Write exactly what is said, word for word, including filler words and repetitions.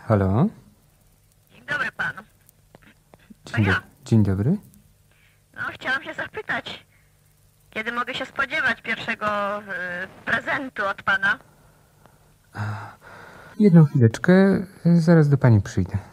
Halo? Dzień dobry panu. Dzień, To do... ja. Dzień dobry. No, chciałam się zapytać, kiedy mogę się spodziewać pierwszego y, prezentu od pana? Jedną chwileczkę, zaraz do pani przyjdę.